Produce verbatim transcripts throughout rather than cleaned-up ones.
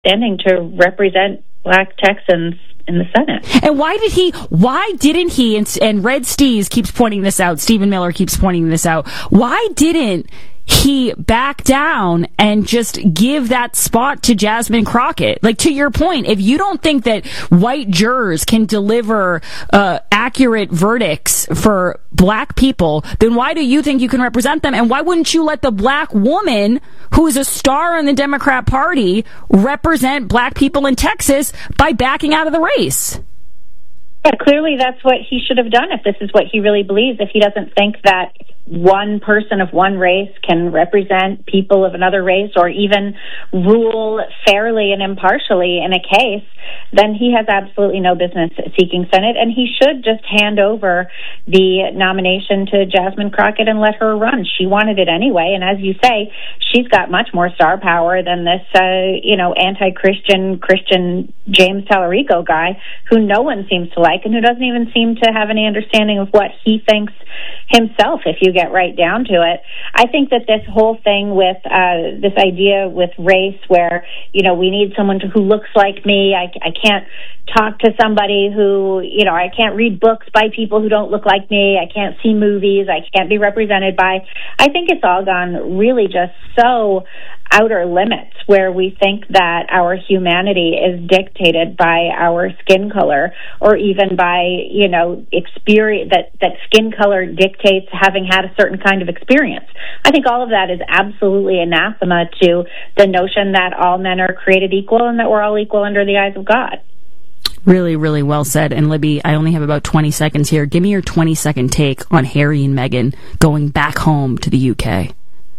standing to represent Black Texans in the Senate. And why did he, why didn't he, and, and Red Stees keeps pointing this out, Stephen Miller keeps pointing this out, why didn't he back down and just give that spot to Jasmine Crockett? Like, to your point, if you don't think that white jurors can deliver uh, accurate verdicts for black people, then why do you think you can represent them? And why wouldn't you let the black woman, who is a star in the Democrat Party, represent black people in Texas by backing out of the race? Yeah, clearly that's what he should have done if this is what he really believes. If he doesn't think that one person of one race can represent people of another race or even rule fairly and impartially in a case, then he has absolutely no business seeking Senate, and he should just hand over the nomination to Jasmine Crockett and let her run. She wanted it anyway, and as you say, she's got much more star power than this, uh, you know, anti-Christian, Christian James Tallarico guy who no one seems to like and who doesn't even seem to have any understanding of what he thinks himself, if you get right down to it. I think that this whole thing with uh, this idea with race where, you know, we need someone to, who looks like me, I, I can't talk to somebody who, you know, I can't read books by people who don't look like me, I can't see movies, I can't be represented by, I think it's all gone really just so outer limits where we think that our humanity is dictated by our skin color or even by, you know, experience, that, that skin color dictates having had a certain kind of experience. I think all of that is absolutely anathema to the notion that all men are created equal and that we're all equal under the eyes of God. Really, really well said. And Libby, I only have about twenty seconds here. Give me your twenty-second take on Harry and Meghan going back home to the U K.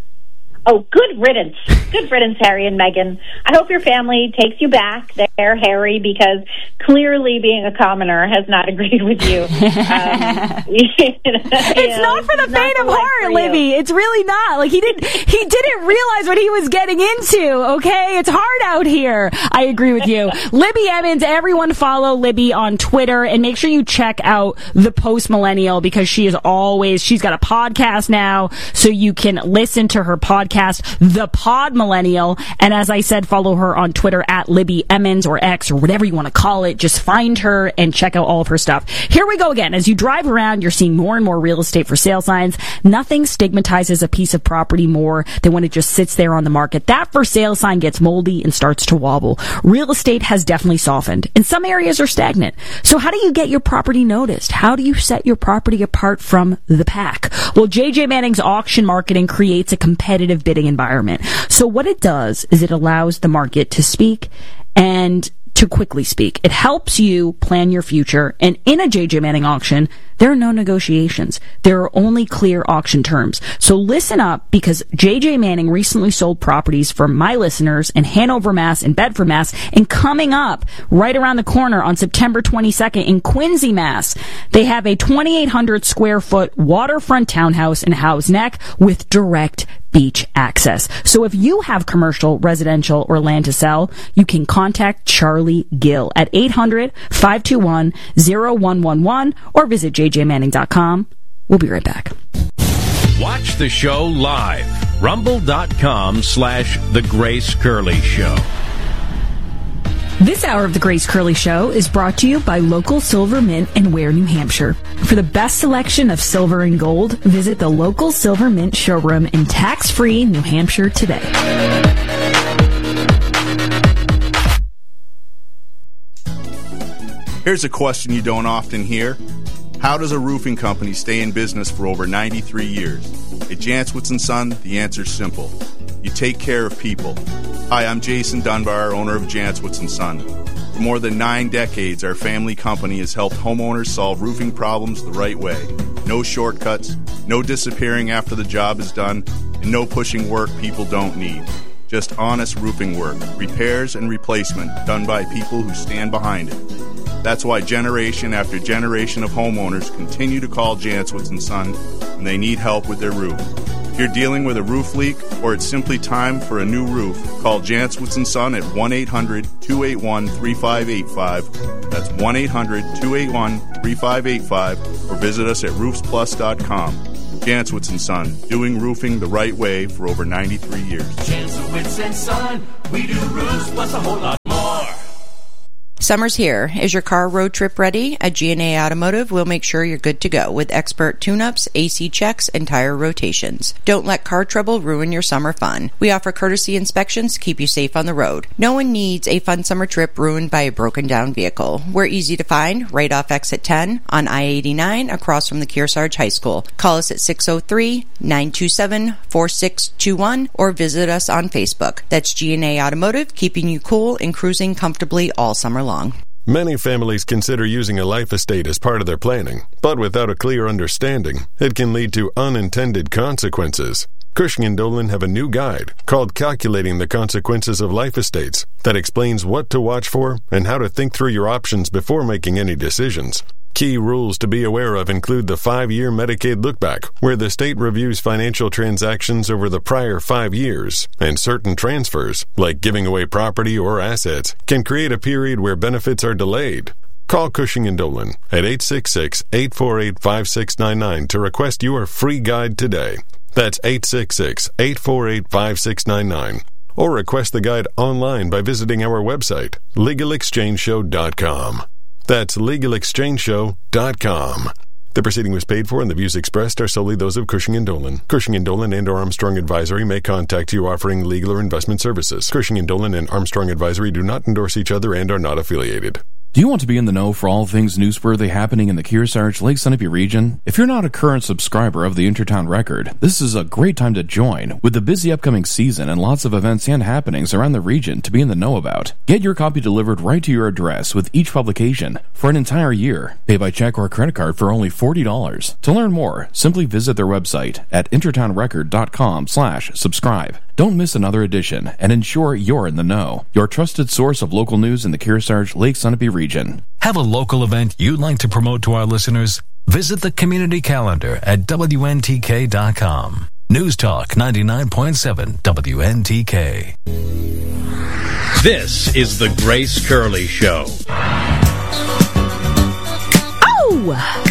Oh, good riddance. Good riddance, Harry and Meghan. I hope your family takes you back there, Harry, because clearly being a commoner has not agreed with you. Um, it's you know, not for the faint of heart, Libby. It's really not. Like, he didn't he didn't realize what he was getting into, okay? It's hard out here. I agree with you. Libby Emmons, everyone follow Libby on Twitter, and make sure you check out The Post Millennial, because she is always, she's got a podcast now, so you can listen to her podcast, The Pod Millennial. And as I said, follow her on Twitter at Libby Emmons or X or whatever you want to call it. Just find her and check out all of her stuff. Here we go again. As you drive around, you're seeing more and more real estate for sale signs. Nothing stigmatizes a piece of property more than when it just sits there on the market. That for sale sign gets moldy and starts to wobble. Real estate has definitely softened, and some areas are stagnant. So how do you get your property noticed? How do you set your property apart from the pack? Well, J J Manning's auction marketing creates a competitive bidding environment. So what it does is it allows the market to speak and to quickly speak. It helps you plan your future. And in a J J Manning auction, there are no negotiations. There are only clear auction terms. So listen up, because J J Manning recently sold properties for my listeners in Hanover, Mass, and Bedford, Mass, and coming up right around the corner on September twenty-second in Quincy, Mass, they have a twenty-eight hundred square foot waterfront townhouse in Howe's Neck with direct beach access. So if you have commercial, residential, or land to sell, you can contact Charlie Gill at eight hundred, five two one, zero one one one or visit j j manning dot com. We'll be right back. Watch the show live. Rumble.com slash The Grace Curley Show. This hour of The Grace Curley Show is brought to you by local Silver Mint in Ware, New Hampshire. For the best selection of silver and gold, visit the local Silver Mint showroom in tax-free New Hampshire today. Here's a question you don't often hear. How does a roofing company stay in business for over ninety-three years? At Jantzwitz and Son, the answer's simple. You take care of people. Hi, I'm Jason Dunbar, owner of Jantzwitz and Son. For more than nine decades, our family company has helped homeowners solve roofing problems the right way. No shortcuts, no disappearing after the job is done, and no pushing work people don't need. Just honest roofing work, repairs and replacement done by people who stand behind it. That's why generation after generation of homeowners continue to call Jantzwitz and Son when they need help with their roof. If you're dealing with a roof leak or it's simply time for a new roof, call Jantzwitz and Son at one eight hundred, two eight one, three five eight five. That's one eight hundred, two eight one, three five eight five, or visit us at roofs plus dot com. Jantzwitz and Son, doing roofing the right way for over ninety-three years. Jantzwitz and Son, we do roofs plus a whole lot Summer's here. Is your car road trip ready? At G and A Automotive, we'll make sure you're good to go with expert tune-ups, A C checks, and tire rotations. Don't let car trouble ruin your summer fun. We offer courtesy inspections to keep you safe on the road. No one needs a fun summer trip ruined by a broken-down vehicle. We're easy to find right off exit ten on I eighty-nine across from the Kearsarge High School. Call us at six oh three, nine two seven, four six two one or visit us on Facebook. That's G and A Automotive, keeping you cool and cruising comfortably all summer long. Long. Many families consider using a life estate as part of their planning, but without a clear understanding, it can lead to unintended consequences. Cushing and Dolan have a new guide called Calculating the Consequences of Life Estates that explains what to watch for and how to think through your options before making any decisions. Key rules to be aware of include the five-year Medicaid lookback, where the state reviews financial transactions over the prior five years, and certain transfers, like giving away property or assets, can create a period where benefits are delayed. Call Cushing and Dolan at eight six six, eight four eight, five six nine nine to request your free guide today. That's eight six six, eight four eight, five six nine nine. Or request the guide online by visiting our website, legal exchange show dot com. That's legal exchange show dot com. The proceeding was paid for and the views expressed are solely those of Cushing and Dolan. Cushing and Dolan and or Armstrong Advisory may contact you offering legal or investment services. Cushing and Dolan and Armstrong Advisory do not endorse each other and are not affiliated. Do you want to be in the know for all things newsworthy happening in the Kearsarge, Lake Sunapee region? If you're not a current subscriber of the Intertown Record, this is a great time to join. With the busy upcoming season and lots of events and happenings around the region to be in the know about, get your copy delivered right to your address with each publication for an entire year. Pay by check or credit card for only forty dollars. To learn more, simply visit their website at intertownrecord.com slash subscribe. Don't miss another edition and ensure you're in the know. Your trusted source of local news in the Kearsarge, Lake Sunapee region. Have a local event you'd like to promote to our listeners? Visit the community calendar at W N T K dot com. News Talk ninety-nine point seven W N T K. This is the Grace Curley Show. Oh!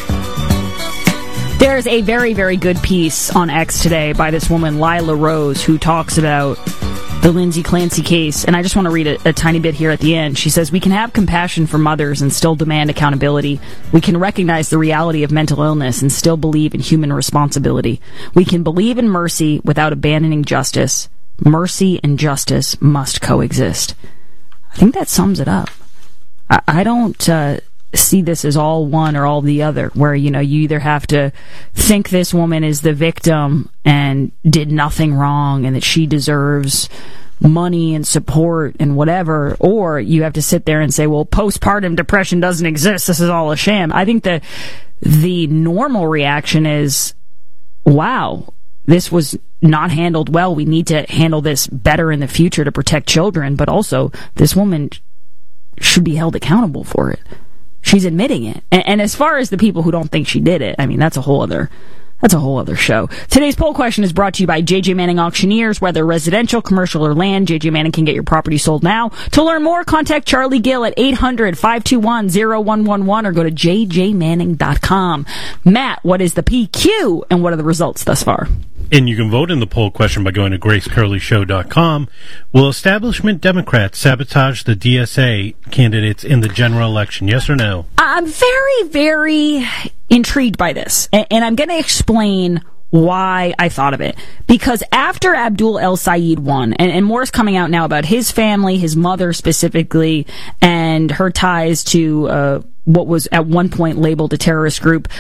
There's a very, very good piece on X today by this woman, Lila Rose, who talks about the Lindsay Clancy case. And I just want to read a, a tiny bit here at the end. She says, "We can have compassion for mothers and still demand accountability. We can recognize the reality of mental illness and still believe in human responsibility. We can believe in mercy without abandoning justice. Mercy and justice must coexist." I think that sums it up. I, I don't... Uh, see this as all one or all the other, where, you know, you either have to think this woman is the victim and did nothing wrong and that she deserves money and support and whatever, or you have to sit there and say, well, postpartum depression doesn't exist, this is all a sham. I think that the normal reaction is, wow, this was not handled well, we need to handle this better in the future to protect children, but also this woman should be held accountable for it. She's admitting it. And, and as far as the people who don't think she did it, I mean, that's a whole other that's a whole other show. Today's poll question is brought to you by J J Manning Auctioneers. Whether residential, commercial, or land, J J Manning can get your property sold now. To learn more, contact Charlie Gill at eight hundred, five two one, zero one one one or go to j j manning dot com. Matt, what is the P Q and what are the results thus far? And you can vote in the poll question by going to grace curley show dot com. Will establishment Democrats sabotage the D S A candidates in the general election? Yes or no? I'm very, very intrigued by this. And, and I'm going to explain why I thought of it. Because after Abdul El Sayed won, and, and more is coming out now about his family, his mother specifically, and her ties to uh, what was at one point labeled a terrorist group.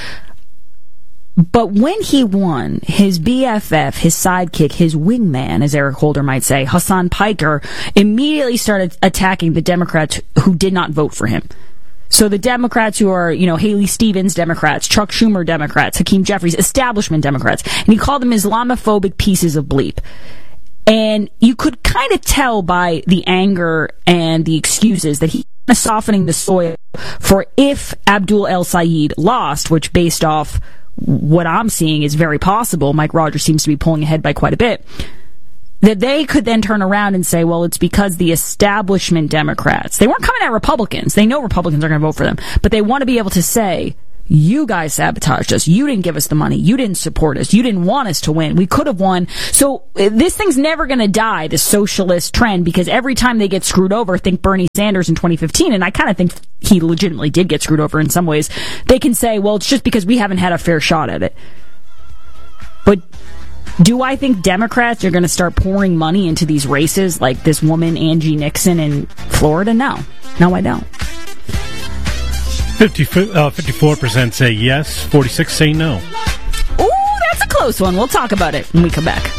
But when he won, his B F F, his sidekick, his wingman, as Eric Holder might say, Hassan Piker, immediately started attacking the Democrats who did not vote for him. So the Democrats who are, you know, Haley Stevens Democrats, Chuck Schumer Democrats, Hakeem Jeffries, establishment Democrats, and he called them Islamophobic pieces of bleep. And you could kind of tell by the anger and the excuses that he was softening the soil for if Abdul El Sayed lost, which based off what I'm seeing is very possible. Mike Rogers seems to be pulling ahead by quite a bit. That they could then turn around and say, well, it's because the establishment Democrats, they weren't coming at Republicans. They know Republicans are going to vote for them. But they want to be able to say, You guys sabotaged us. You didn't give us the money. You didn't support us. You didn't want us to win. We could have won. So uh, this thing's never going to die, this socialist trend, because every time they get screwed over, think Bernie Sanders in twenty fifteen, and I kind of think he legitimately did get screwed over in some ways, they can say, well, it's just because we haven't had a fair shot at it. But do I think Democrats are going to start pouring money into these races like this woman, Angie Nixon, in Florida? No. No, I don't. fifty, uh, fifty-four percent say yes, forty-six say no. Ooh, that's a close one. We'll talk about it when we come back.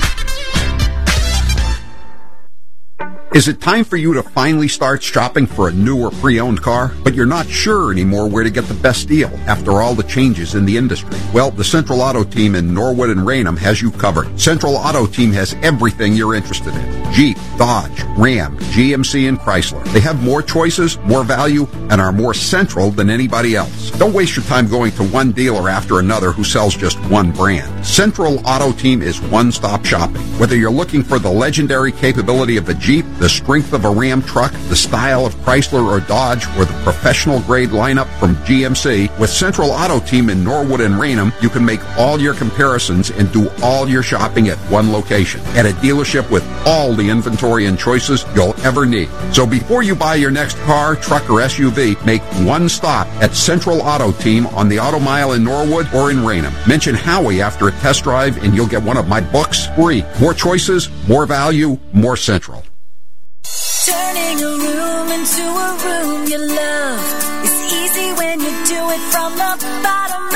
Is it time for you to finally start shopping for a new or pre-owned car, but you're not sure anymore where to get the best deal after all the changes in the industry? Well, the Central Auto Team in Norwood and Raynham has you covered. Central Auto Team has everything you're interested in. Jeep, Dodge, Ram, G M C, and Chrysler. They have more choices, more value, and are more central than anybody else. Don't waste your time going to one dealer after another who sells just one brand. Central Auto Team is one-stop shopping. Whether you're looking for the legendary capability of a Jeep, the strength of a Ram truck, the style of Chrysler or Dodge, or the professional-grade lineup from G M C, with Central Auto Team in Norwood and Raynham, you can make all your comparisons and do all your shopping at one location, at a dealership with all the inventory and choices you'll ever need. So before you buy your next car, truck, or S U V, make one stop at Central Auto Team on the Auto Mile in Norwood or in Raynham. Mention Howie after a test drive and you'll get one of my books free. More choices, more value, more Central. Turning a room into a room you love is easy when you do it from the bottom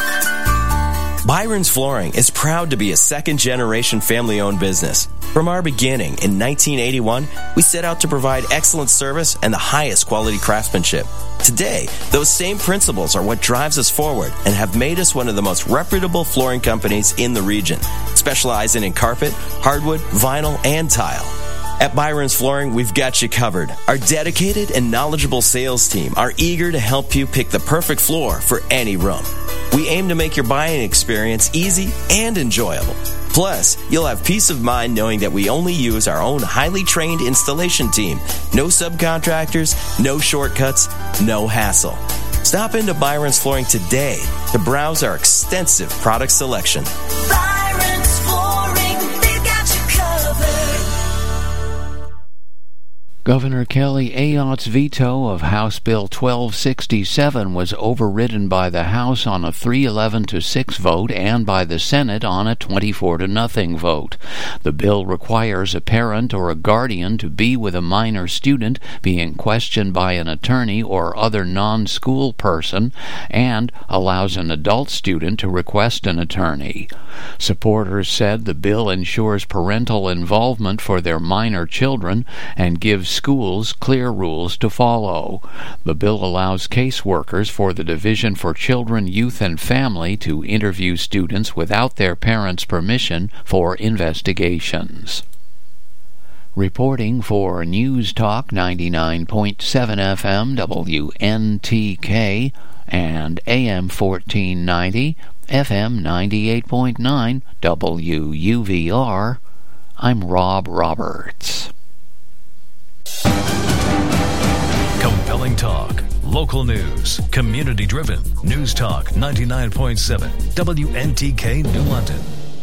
up. Byron's Flooring is proud to be a second-generation family-owned business. From our beginning in nineteen eighty-one, we set out to provide excellent service and the highest quality craftsmanship. Today, those same principles are what drives us forward and have made us one of the most reputable flooring companies in the region, specializing in carpet, hardwood, vinyl, and tile. At Byron's Flooring, we've got you covered. Our dedicated and knowledgeable sales team are eager to help you pick the perfect floor for any room. We aim to make your buying experience easy and enjoyable. Plus, you'll have peace of mind knowing that we only use our own highly trained installation team. No subcontractors, no shortcuts, no hassle. Stop into Byron's Flooring today to browse our extensive product selection. Byron's Flooring, they've got you covered. Governor Kelly Ayotte's veto of House Bill twelve sixty-seven was overridden by the House on a three eleven to six vote and by the Senate on a twenty-four to nothing vote. The bill requires a parent or a guardian to be with a minor student being questioned by an attorney or other non-school person and allows an adult student to request an attorney. Supporters said the bill ensures parental involvement for their minor children and gives schools clear rules to follow. The bill allows caseworkers for the Division for Children, Youth, and Family to interview students without their parents' permission for investigations. Reporting for News Talk ninety-nine point seven F M W N T K and A M fourteen ninety, F M ninety-eight point nine W U V R, I'm Rob Roberts. Compelling talk, local news, community-driven. News Talk ninety-nine point seven W N T K New London.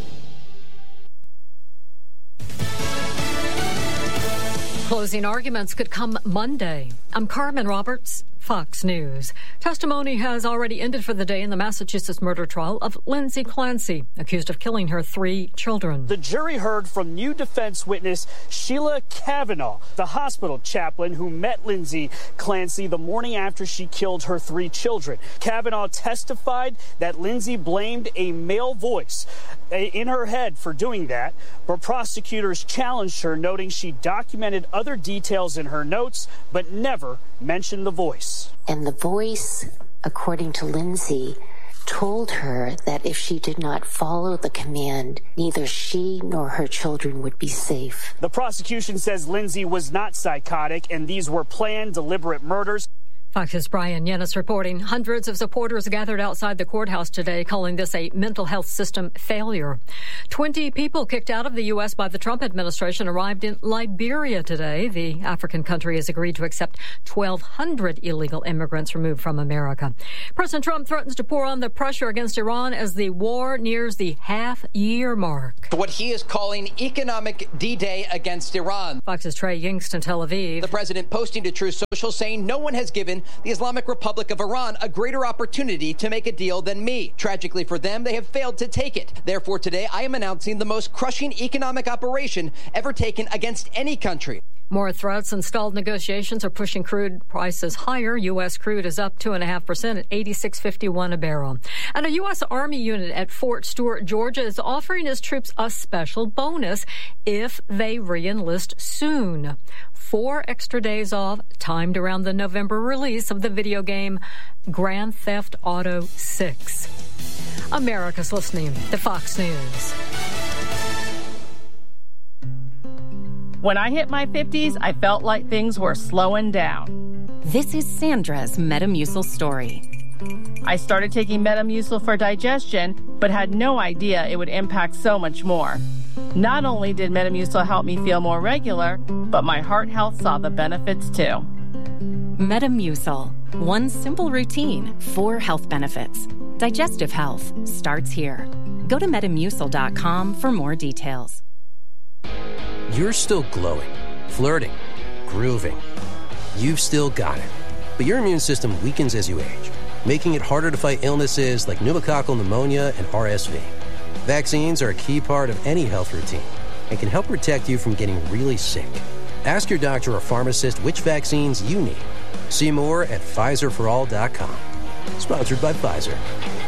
Closing arguments could come Monday. I'm Carmen Roberts, Fox News. Testimony has already ended for the day in the Massachusetts murder trial of Lindsay Clancy, accused of killing her three children. The jury heard from new defense witness Sheila Kavanaugh, the hospital chaplain who met Lindsay Clancy the morning after she killed her three children. Kavanaugh testified that Lindsay blamed a male voice in her head for doing that, but prosecutors challenged her, noting she documented other details in her notes, but never mentioned the voice. And the voice, according to Lindsay, told her that if she did not follow the command, neither she nor her children would be safe. The prosecution says Lindsay was not psychotic and these were planned, deliberate murders. Fox's Brian Yennis reporting. Hundreds of supporters gathered outside the courthouse today, calling this a mental health system failure. Twenty people kicked out of the U S by the Trump administration arrived in Liberia today. The African country has agreed to accept twelve hundred illegal immigrants removed from America. President Trump threatens to pour on the pressure against Iran as the war nears the half-year mark. What he is calling economic D-Day against Iran. Fox's Trey Yingst in Tel Aviv. The president posting to Truth Social saying no one has given the Islamic Republic of Iran a greater opportunity to make a deal than me. Tragically for them, they have failed to take it. Therefore, today I am announcing the most crushing economic operation ever taken against any country. More threats and stalled negotiations are pushing crude prices higher. U S crude is up two point five percent at eighty-six fifty-one a barrel. And a U S Army unit at Fort Stewart, Georgia, is offering its troops a special bonus if they re-enlist soon. Four extra days off, timed around the November release of the video game Grand Theft Auto six. America's listening to Fox News. When I hit my fifties, I felt like things were slowing down. This is Sandra's Metamucil story. I started taking Metamucil for digestion, but had no idea it would impact so much more. Not only did Metamucil help me feel more regular, but my heart health saw the benefits too. Metamucil. One simple routine, four health benefits. Digestive health starts here. Go to metamucil dot com for more details. You're still glowing, flirting, grooving. You've still got it. But your immune system weakens as you age, making it harder to fight illnesses like pneumococcal pneumonia and R S V. Vaccines are a key part of any health routine and can help protect you from getting really sick. Ask your doctor or pharmacist which vaccines you need. See more at Pfizer for all dot com. Sponsored by Pfizer.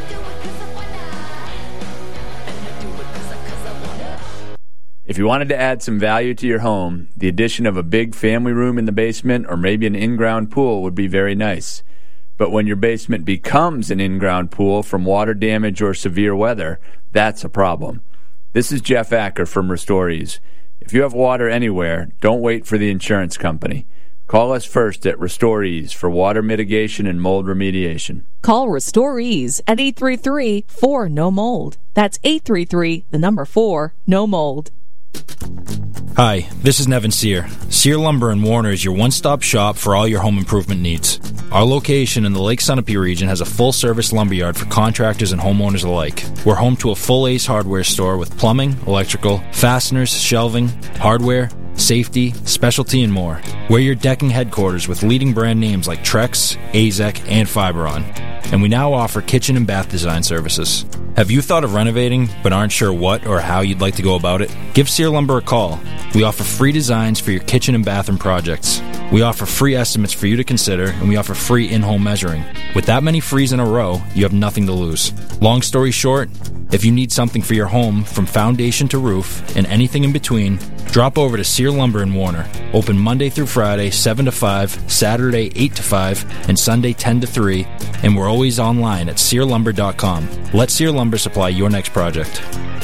If you wanted to add some value to your home, the addition of a big family room in the basement or maybe an in-ground pool would be very nice. But when your basement becomes an in-ground pool from water damage or severe weather, that's a problem. This is Jeff Acker from Restorees. If you have water anywhere, don't wait for the insurance company. Call us first at Restorees for water mitigation and mold remediation. Call Restorees at eight three three, four, N O mold. That's eight three three, the number four, no mold. Hi, this is Nevin Sear. Sear Lumber in Warner is your one-stop shop for all your home improvement needs. Our location in the Lake Sunapee region has a full-service lumberyard for contractors and homeowners alike. We're home to a full Ace Hardware store with plumbing, electrical, fasteners, shelving, hardware, safety, specialty, and more. We're your decking headquarters with leading brand names like Trex, Azek, and Fiberon. And we now offer kitchen and bath design services. Have you thought of renovating but aren't sure what or how you'd like to go about it? Give Sear Lumber a call. We offer free designs for your kitchen and bathroom projects. We offer free estimates for you to consider, and we offer free in-home measuring. With that many frees in a row, you have nothing to lose. Long story short, if you need something for your home from foundation to roof and anything in between, drop over to Sear Lumber in Warner. Open Monday through Friday, seven to five, Saturday, eight to five, and Sunday, ten to three, and we're always online at sear lumber dot com. Let Sear Lumber supply your next project.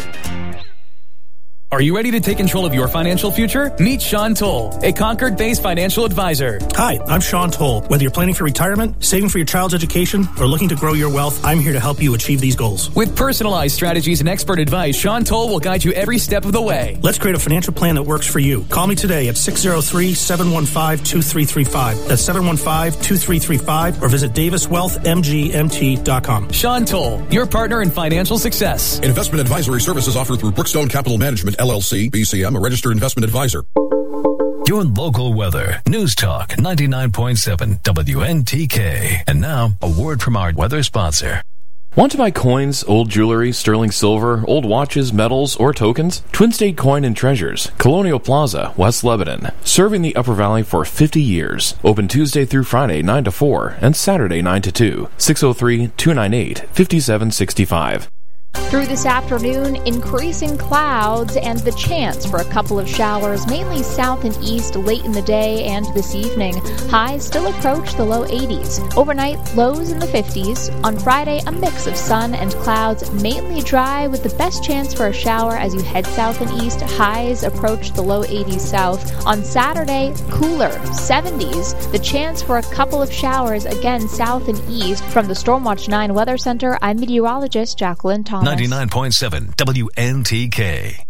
Are you ready to take control of your financial future? Meet Sean Toll, a Concord-based financial advisor. Hi, I'm Sean Toll. Whether you're planning for retirement, saving for your child's education, or looking to grow your wealth, I'm here to help you achieve these goals. With personalized strategies and expert advice, Sean Toll will guide you every step of the way. Let's create a financial plan that works for you. Call me today at six oh three, seven one five, two three three five. That's seven one five, two three three five, or visit davis wealth m g m t dot com. Sean Toll, your partner in financial success. Investment advisory services offered through Brookstone Capital Management, L L C, B C M, a registered investment advisor. Your local weather. News Talk ninety-nine point seven W N T K. And now, a word from our weather sponsor. Want to buy coins, old jewelry, sterling silver, old watches, metals, or tokens? Twin State Coin and Treasures, Colonial Plaza, West Lebanon. Serving the Upper Valley for fifty years. Open Tuesday through Friday, nine to four, and Saturday, nine to two. six oh three, two nine eight, five seven six five. Through this afternoon, increasing clouds and the chance for a couple of showers, mainly south and east late in the day and this evening. Highs still approach the low eighties. Overnight, lows in the fifties. On Friday, a mix of sun and clouds, mainly dry with the best chance for a shower as you head south and east. Highs approach the low eighties south. On Saturday, cooler, seventies. The chance for a couple of showers again south and east. From the Stormwatch nine Weather Center, I'm meteorologist Jacqueline Thomas. ninety-nine point seven W N T K.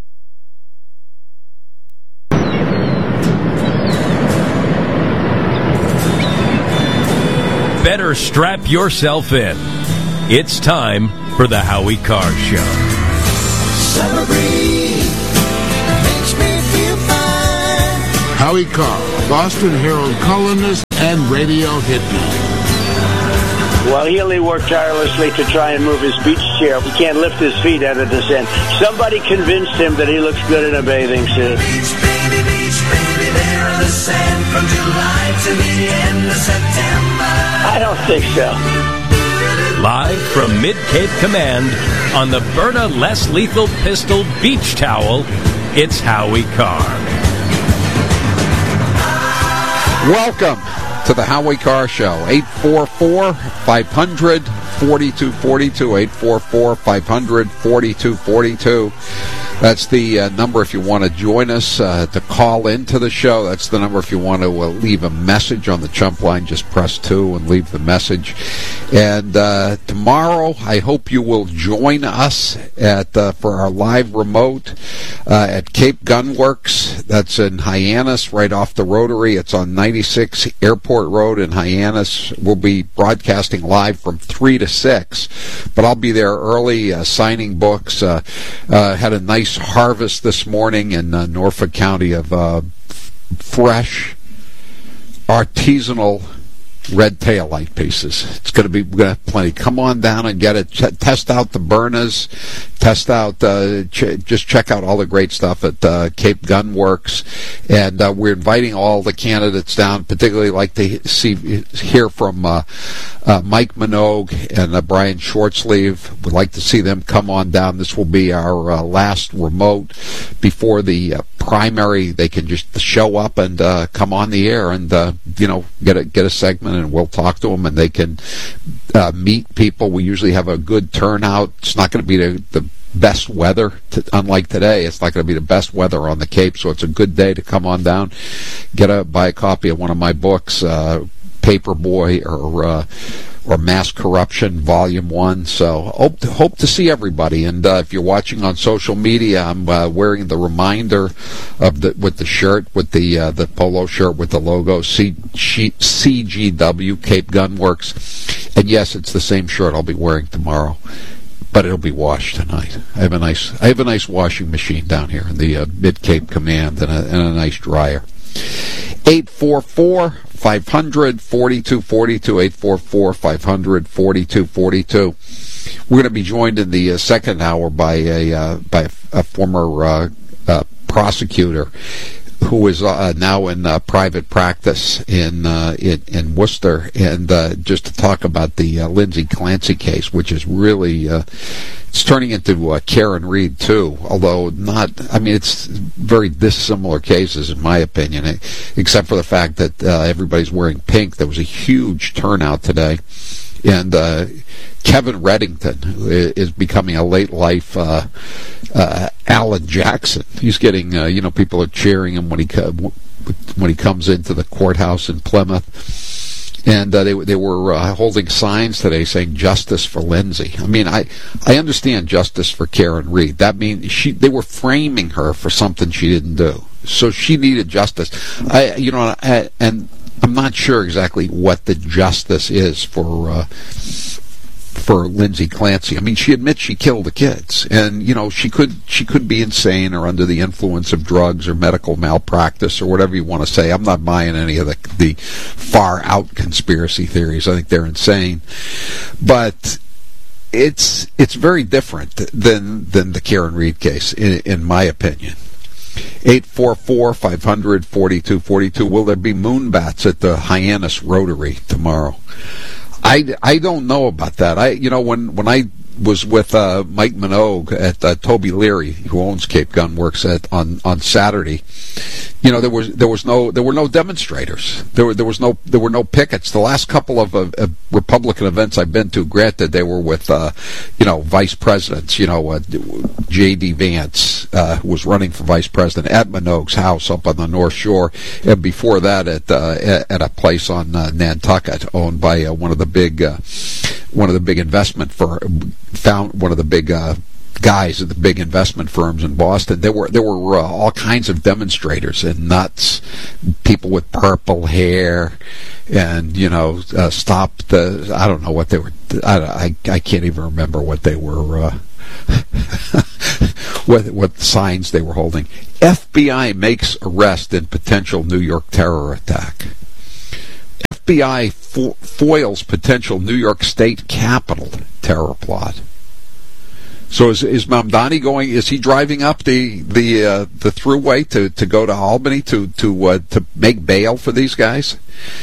Better strap yourself in. It's time for the Howie Carr Show. Summer breeze makes me feel fine. Howie Carr, Boston Herald columnist and radio hitman. Well, Healy worked tirelessly to try and move his beach chair. He can't lift his feet out of the sand. Somebody convinced him that he looks good in a bathing suit. Beach, baby, beach, baby, there in the sand from July to the end of September. I don't think so. Live from Mid-Cape Command on the Byrna Less Lethal Pistol Beach Towel, it's Howie Carr. Welcome to the Howie Carr Show. eight four four, five hundred, forty-two forty-two, eight four four, five hundred, forty-two forty-two. That's the uh, number if you want to join us uh, to call into the show. That's the number if you want to uh, leave a message on the Chump line. Just press two and leave the message. And uh, tomorrow, I hope you will join us at uh, for our live remote uh, at Cape Gunworks. That's in Hyannis, right off the Rotary. It's on ninety-six Airport Road in Hyannis. We'll be broadcasting live from three to six, but I'll be there early uh, signing books. Uh, uh, had a nice harvest this morning in uh, Norfolk County of uh, fresh, artisanal red tail light pieces. It's going to be, we're going to have plenty. Come on down and get it. Ch- test out the Byrnas. Test out, uh, ch- just check out all the great stuff at uh, Cape Gunworks. And uh, we're inviting all the candidates down, particularly like to see hear from uh, uh, Mike Minogue and uh, Brian Shortsleeve. We'd like to see them come on down. This will be our uh, last remote before the uh, primary. They can just show up and uh, come on the air and uh, you know get a get a segment, and we'll talk to them, and they can uh, meet people. We usually have a good turnout. It's not going to be the, the best weather, to, unlike today. It's not going to be the best weather on the Cape, so it's a good day to come on down, get a buy a copy of one of my books, uh, Paperboy or uh, or Mass Corruption Volume One. So hope to, hope to see everybody. And uh, if you're watching on social media, I'm uh, wearing the reminder of the with the shirt, with the uh, the polo shirt with the logo C, C G W Cape Gunworks. And yes, it's the same shirt I'll be wearing tomorrow, but it'll be washed tonight. I have a nice I have a nice washing machine down here in the uh, Mid-Cape Command, and a, and a nice dryer. eight four four, five hundred, forty-two forty-two, eight four four, five hundred, forty-two forty-two. We're going to be joined in the uh, second hour by a uh, by a, a former uh, uh, prosecutor who is uh, now in uh, private practice in, uh, in in Worcester, and uh, just to talk about the uh, Lindsay Clancy case, which is really uh, it's turning into uh, Karen Reed too, although not. I mean, it's very dissimilar cases in my opinion, except for the fact that uh, everybody's wearing pink. There was a huge turnout today, and uh, Kevin Reddington is becoming a late life uh, uh, Alan Jackson. He's getting, uh, you know, people are cheering him when he co- when he comes into the courthouse in Plymouth, and uh, they they were uh, holding signs today saying "Justice for Lindsay." I mean, I I understand justice for Karen Reed. That means she they were framing her for something she didn't do, so she needed justice. I you know, I, and I'm not sure exactly what the justice is for. Uh, for Lindsay Clancy. I mean, she admits she killed the kids, and you know she could she could be insane or under the influence of drugs or medical malpractice or whatever you want to say. I'm not buying any of the the far out conspiracy theories. I think they're insane, but it's it's very different than than the Karen Reed case, in, in my opinion. eight four four, five hundred, forty-two forty-two. Will there be moonbats at the Hyannis Rotary tomorrow? I, I don't know about that. I you know when when I was with uh, Mike Minogue at uh, Toby Leary, who owns Cape Gun Works, at on, on Saturday. You know, there was there was no there were no demonstrators. There were there was no there were no pickets. The last couple of uh, uh, Republican events I've been to, granted, they were with uh, you know vice presidents. You know, uh, J D Vance uh, who was running for vice president at Minogue's house up on the North Shore, and before that at uh, at a place on uh, Nantucket owned by uh, one of the big uh, one of the big investment for found one of the big. Uh, guys at the big investment firms in Boston. There were there were uh, all kinds of demonstrators and nuts, people with purple hair, and you know, uh, stop the. I don't know what they were. I I, I can't even remember what they were. Uh, what what signs they were holding. F B I makes arrest in potential New York terror attack. F B I fo- foils potential New York State Capitol terror plot. So is is Mamdani going? Is he driving up the the uh, the thruway to, to go to Albany to to uh, to make bail for these guys?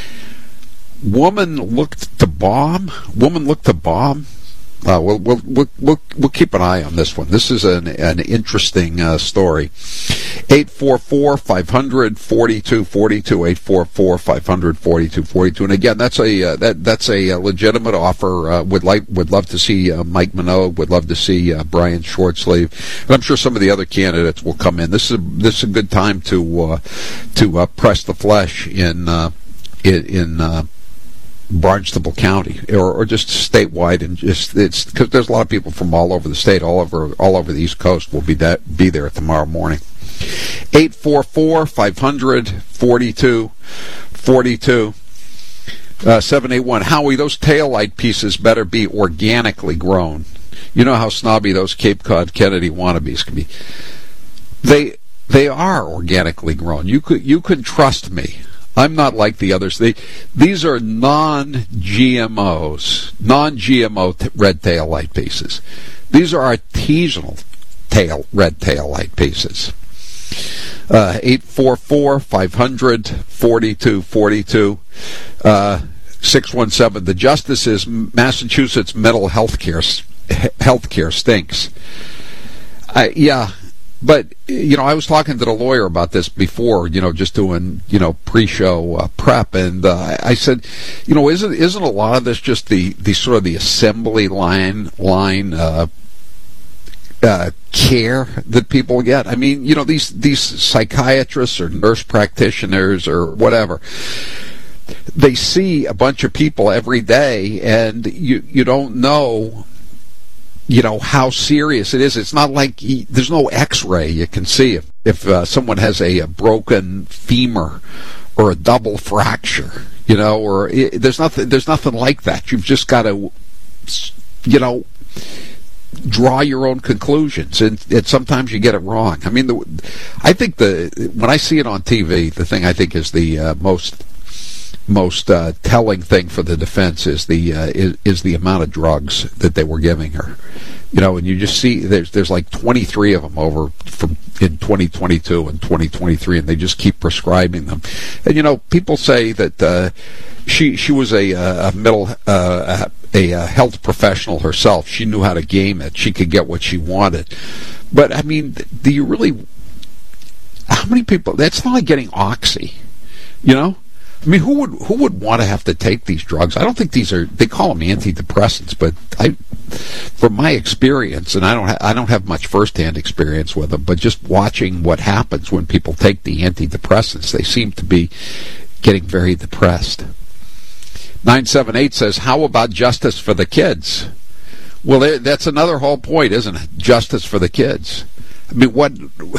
Woman looked to bomb. Woman looked to bomb. Uh, we'll, we'll we'll we'll we'll keep an eye on this one. This is an an interesting uh, story. Eight four four five hundred forty two forty two. Eight four four five hundred forty two forty two. And again, that's a uh, that that's a legitimate offer. Uh, would like would love to see uh, Mike Minogue. Would love to see uh, Brian Schwartzleaf. And I'm sure some of the other candidates will come in. This is a, this is a good time to uh, to uh, press the flesh in uh, in. in uh, Barnstable County, or, or just statewide, and just it's because there's a lot of people from all over the state, all over all over the East Coast will be that be there tomorrow morning. Eight four four five hundred forty two forty two. Uh, seven eight one. Howie, those taillight pieces better be organically grown. You know how snobby those Cape Cod Kennedy wannabes can be. They they are organically grown. You could you can trust me. I'm not like the others. They, these are non-G M Os, non-G M O t- red tail light pieces. These are artisanal tail red tail light pieces. Uh, eight four four five hundred forty-two forty-two. Uh, six one seven. The justices, Massachusetts mental health care, health care stinks. Uh, yeah. But, you know, I was talking to the lawyer about this before, you know, just doing, you know, pre-show uh, prep, and uh, I said, you know, isn't isn't a lot of this just the, the sort of the assembly line line uh, uh, care that people get? I mean, you know, these these psychiatrists or nurse practitioners or whatever, they see a bunch of people every day, and you you don't know, you know, how serious it is. It's not like he, there's no x-ray you can see if, if uh, someone has a, a broken femur or a double fracture, you know, or it, there's nothing there's nothing like that. You've just got to, you know, draw your own conclusions, and, and sometimes you get it wrong. I mean, the, I think the when I see it on T V, the thing I think is the uh, most most uh, telling thing for the defense is the uh, is, is the amount of drugs that they were giving her. You know, and you just see there's there's like twenty-three of them over from in twenty twenty-two and twenty twenty-three, and they just keep prescribing them. And you know, people say that uh, she she was a, a middle uh, a, a health professional herself. She knew how to game it. She could get what she wanted. But I mean, do you really? How many people? That's not like getting Oxy. You know. I mean, who would who would want to have to take these drugs? I don't think these are. They call them antidepressants, but I, from my experience, and I don't ha- I don't have much firsthand experience with them, but just watching what happens when people take the antidepressants, they seem to be getting very depressed. nine seven eight says, "How about justice for the kids?" Well, that's another whole point, isn't it? Justice for the kids. I mean, what?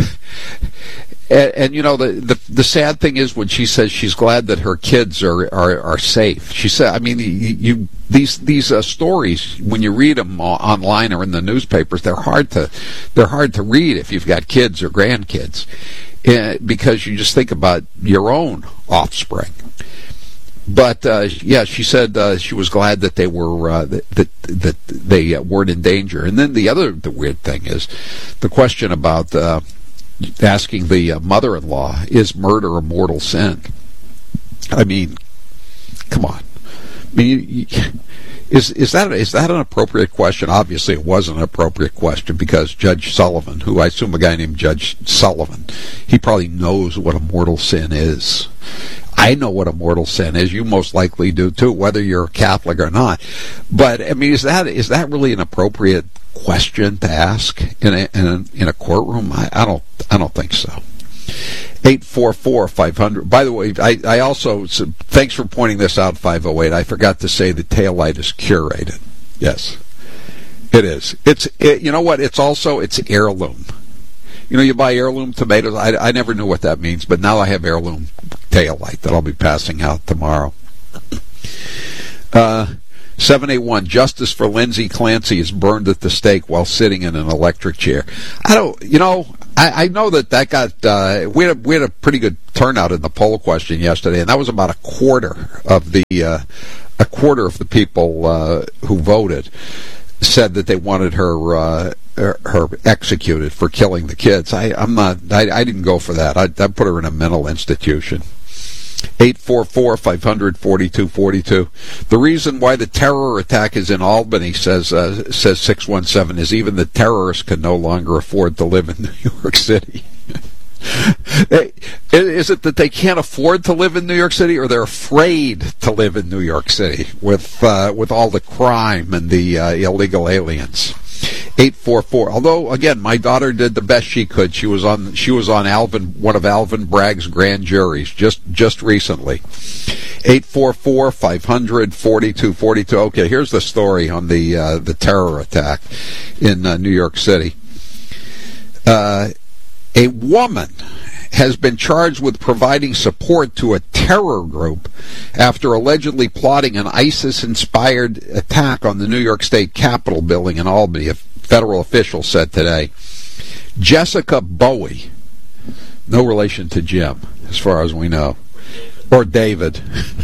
And, and you know, the, the the sad thing is when she says she's glad that her kids are are, are safe. She said, I mean, you, you these these uh, stories, when you read them online or in the newspapers, they're hard to they're hard to read if you've got kids or grandkids, uh, because you just think about your own offspring. But uh, yeah, she said uh, she was glad that they were uh, that, that that they uh, weren't in danger. And then the other the weird thing is the question about. Uh, asking the uh, mother-in-law, is murder a mortal sin? I mean, come on. I mean, you, you, Is is that is that an appropriate question? Obviously, it wasn't an appropriate question because Judge Sullivan, who I assume a guy named Judge Sullivan, he probably knows what a mortal sin is. I know what a mortal sin is. You most likely do too, whether you're a Catholic or not. But I mean, is that is that really an appropriate question to ask in a in a, in a courtroom? I, I don't I don't think so. eight four four, five hundred. By the way, I, I also, thanks for pointing this out, five oh eight. I forgot to say the taillight is curated. Yes, it is. It's, it, you know what? It's also, it's heirloom. You know, you buy heirloom tomatoes. I, I never knew what that means, but now I have heirloom taillight that I'll be passing out tomorrow. Uh, seven eight one, justice for Lindsay Clancy is burned at the stake while sitting in an electric chair. I don't, you know, I, I know that that got, uh, we, had a, we had a pretty good turnout in the poll question yesterday, and that was about a quarter of the, uh, a quarter of the people uh, who voted said that they wanted her, uh, her, her executed for killing the kids. I, I'm not, I, I didn't go for that. I, I put her in a mental institution. eight four four, five hundred, forty-two forty-two. The reason why the terror attack is in Albany, says uh, says six one seven, is even the terrorists can no longer afford to live in New York City. Is it that they can't afford to live in New York City, or they're afraid to live in New York City with uh, with all the crime and the uh, illegal aliens? eight four four. Although, again, my daughter did the best she could. She was on she was on Alvin, one of Alvin Bragg's grand juries just just recently. eight four four, five hundred, forty-two forty-two. Okay, here's the story on the uh, the terror attack in uh, New York City. Uh, a woman has been charged with providing support to a terror group after allegedly plotting an ISIS-inspired attack on the New York State Capitol building in Albany, a federal official said today. Jessica Bowie, no relation to Jim, as far as we know, or David,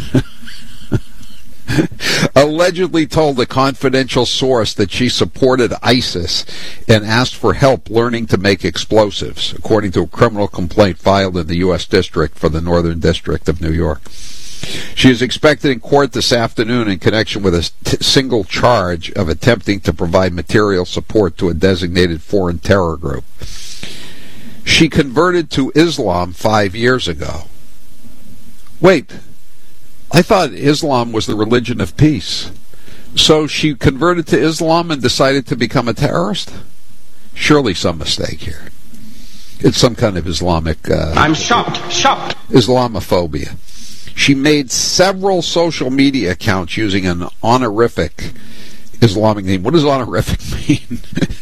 allegedly told a confidential source that she supported ISIS and asked for help learning to make explosives, according to a criminal complaint filed in the U S District for the Northern District of New York. She is expected in court this afternoon in connection with a t- single charge of attempting to provide material support to a designated foreign terror group. She converted to Islam five years ago. Wait, I thought Islam was the religion of peace. So she converted to Islam and decided to become a terrorist? Surely some mistake here. It's some kind of Islamic... Uh, I'm shocked, shocked. Islamophobia. She made several social media accounts using an honorific Islamic name. What does honorific mean?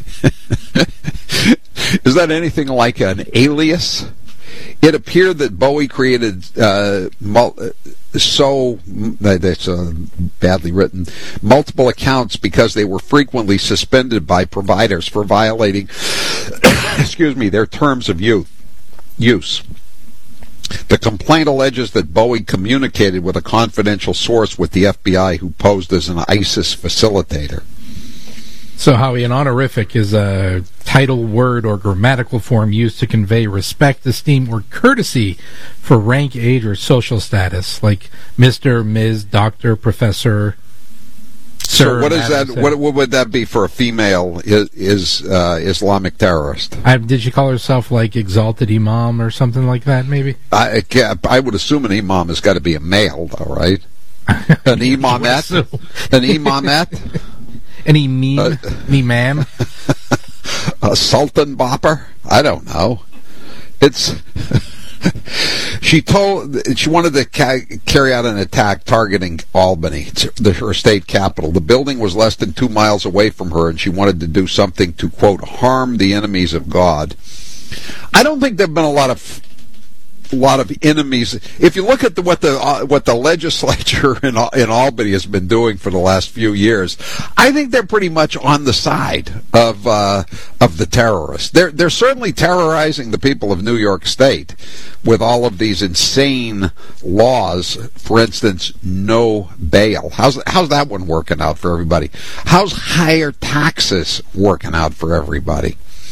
Is that anything like an alias? It appeared that Bowie created uh, mul- so that's uh, badly written multiple accounts because they were frequently suspended by providers for violating excuse me their terms of use. use. The complaint alleges that Bowie communicated with a confidential source with the F B I who posed as an ISIS facilitator. So, Howie, an honorific is a title, word, or grammatical form used to convey respect, esteem, or courtesy for rank, age, or social status, like Mister, Miz, Doctor, Professor, Sir. So, what is that? What, what would that be for a female? Is, is uh, Islamic terrorist? I, did she call herself like Exalted Imam or something like that? Maybe. I I would assume an imam has got to be a male, though, right? An imamette. An imamette. Any meme? Uh, me man? A Sultan Bopper? I don't know. It's... she told... She wanted to ca- carry out an attack targeting Albany, the, her state capital. The building was less than two miles away from her, and she wanted to do something to, quote, harm the enemies of God. I don't think there have been a lot of... A lot of enemies. If you look at the, what the uh, what the legislature in in Albany has been doing for the last few years, I think they're pretty much on the side of uh, of the terrorists. They're they're certainly terrorizing the people of New York State with all of these insane laws. For instance, no bail. How's how's that one working out for everybody? How's higher taxes working out for everybody?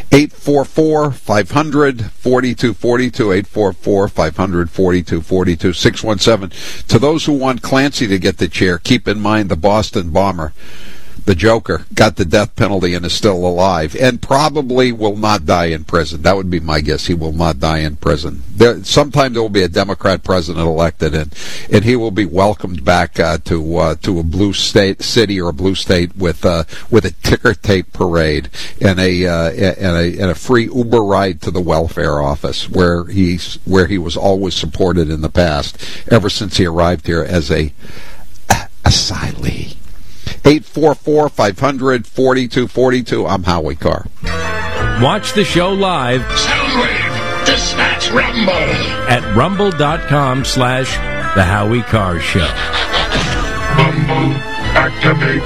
eight four four, five hundred, forty-two forty-two, eight four four, five hundred, forty-two forty-two, six one seven. To those who want Clancy to get the chair, keep in mind the Boston bomber, the Joker, got the death penalty and is still alive, and probably will not die in prison. That would be my guess. He will not die in prison. There, sometime there will be a Democrat president elected, and, and he will be welcomed back uh, to uh, to a blue state city or a blue state with uh, with a ticker tape parade and a uh, and a and a free Uber ride to the welfare office, where he's where he was always supported in the past, ever since he arrived here as a asylee. eight four four, five hundred, forty-two forty-two. I'm Howie Carr. Watch the show live. Soundwave, dispatch Rumble. At rumble.com slash The Howie Carr Show. Rumble, activate.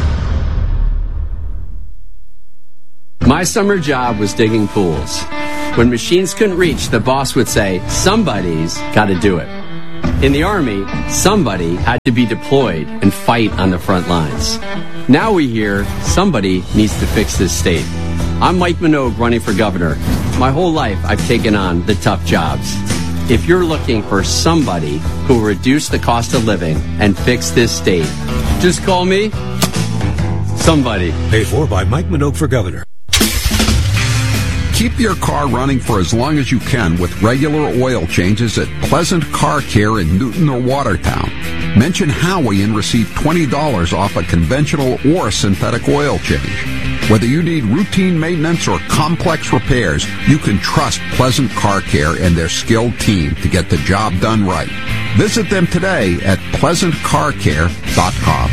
My summer job was digging pools. When machines couldn't reach, the boss would say, somebody's got to do it. In the Army, somebody had to be deployed and fight on the front lines. Now we hear somebody needs to fix this state. I'm Mike Minogue running for governor. My whole life I've taken on the tough jobs. If you're looking for somebody who will reduce the cost of living and fix this state, just call me somebody. Paid for by Mike Minogue for governor. Keep your car running for as long as you can with regular oil changes at Pleasant Car Care in Newton or Watertown. Mention Howie and receive twenty dollars off a conventional or synthetic oil change. Whether you need routine maintenance or complex repairs, you can trust Pleasant Car Care and their skilled team to get the job done right. Visit them today at pleasant car care dot com.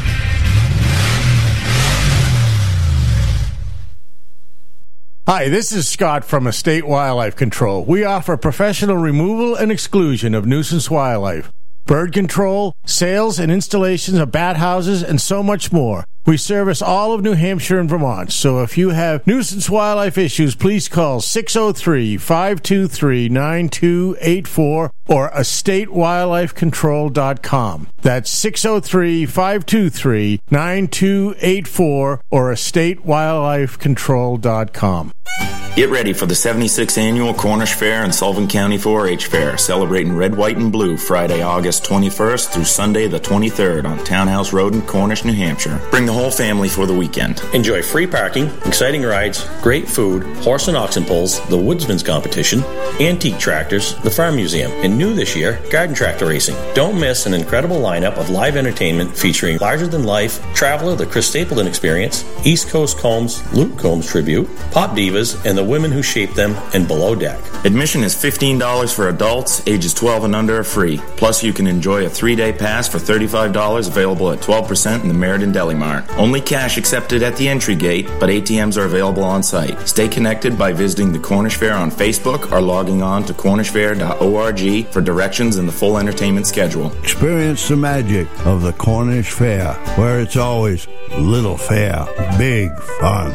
Hi, this is Scott from Estate Wildlife Control. We offer professional removal and exclusion of nuisance wildlife, bird control, sales and installations of bat houses, and so much more. We service all of New Hampshire and Vermont, so if you have nuisance wildlife issues, please call six oh three, five two three, nine two eight four or estate wildlife control dot com. That's six oh three, five two three, nine two eight four or estate wildlife control dot com. Get ready for the seventy-sixth Annual Cornish Fair and Sullivan County four H Fair, celebrating red, white, and blue Friday, August twenty-first through Sunday the twenty-third on Townhouse Road in Cornish, New Hampshire. Bring the whole family for the weekend. Enjoy free parking, exciting rides, great food, horse and oxen pulls, the Woodsman's Competition, antique tractors, the Farm Museum, and new this year, garden tractor racing. Don't miss an incredible lineup of live entertainment featuring larger-than-life Traveler, the Chris Stapleton Experience, East Coast Combs, Luke Combs Tribute, Pop Divas, and the women who shaped them, and Below Deck. Admission is fifteen dollars for adults, ages twelve and under are free. Plus, you can enjoy a three-day pass for thirty-five dollars, available at twelve percent in the Meriden Deli Mart. Only cash accepted at the entry gate, but A T Ms are available on site. Stay connected by visiting the Cornish Fair on Facebook or logging on to cornish fair dot org for directions and the full entertainment schedule. Experience the magic of the Cornish Fair, where it's always little fair, big fun.